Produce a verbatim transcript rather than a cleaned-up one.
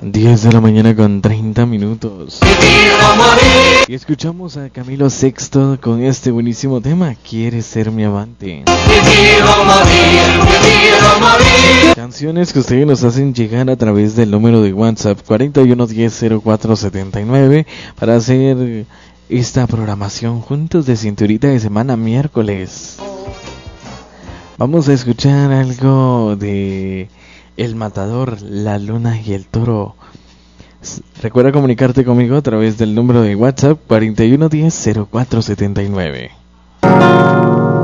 diez de la mañana con treinta minutos. Y escuchamos a Camilo Sexto con este buenísimo tema, ¿Quieres ser mi amante? Canciones que ustedes nos hacen llegar a través del número de WhatsApp cuarenta y uno diez cero cuatro setenta y nueve para hacer esta programación juntos de cinturita de semana miércoles. Vamos a escuchar algo de El Matador, La Luna y el Toro. Recuerda comunicarte conmigo a través del número de WhatsApp cuarenta y uno diez cero cuatro setenta y nueve.